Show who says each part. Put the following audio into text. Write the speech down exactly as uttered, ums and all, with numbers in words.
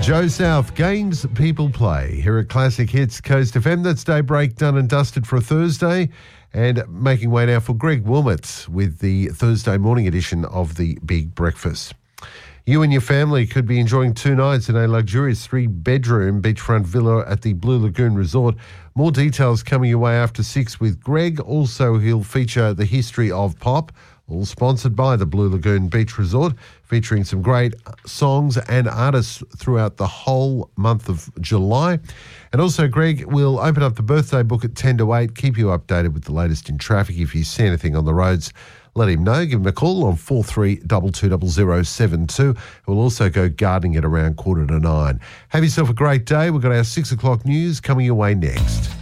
Speaker 1: Joe South, games people play. Here at Classic Hits Coast F M. That's Daybreak done and dusted for a Thursday. And making way now for Greg Wilmot with the Thursday morning edition of the Big Breakfast. You and your family could be enjoying two nights in a luxurious three-bedroom beachfront villa at the Blue Lagoon Resort. More details coming your way after six with Greg. Also, he'll feature the history of pop, all sponsored by the Blue Lagoon Beach Resort, featuring some great songs and artists throughout the whole month of July. And also, Greg will open up the birthday book at ten to eight, keep you updated with the latest in traffic. If you see anything on the roads, let him know. Give him a call on four three two two zero zero seven two. We'll also go gardening at around quarter to nine. Have yourself a great day. We've got our six o'clock news coming your way next.